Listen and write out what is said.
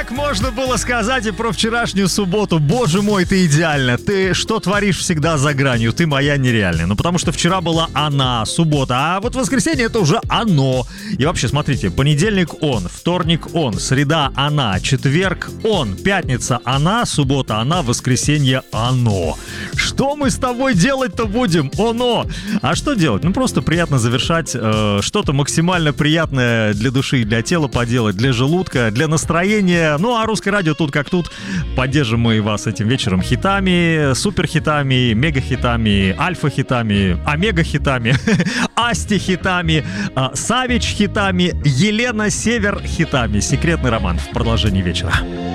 Так можно было сказать и про вчерашнюю субботу. Боже мой, ты идеально. Ты что творишь всегда за гранью? Ты моя нереальная. Ну, потому что вчера была она, суббота, а вот воскресенье это уже оно. И вообще, смотрите, понедельник он, вторник он, среда она, четверг он, пятница она, суббота она, воскресенье оно. Что мы с тобой делать-то будем? Оно! А что делать? Ну, просто приятно завершать что-то максимально приятное для души и для тела поделать, для желудка, для настроения. Ну, а Русское радио тут как тут. Поддержим мы вас этим вечером хитами, суперхитами, мегахитами, альфа-хитами, омега-хитами, асти-хитами, Савич-хитами, Елена Север-хитами. Секретный роман в продолжении вечера.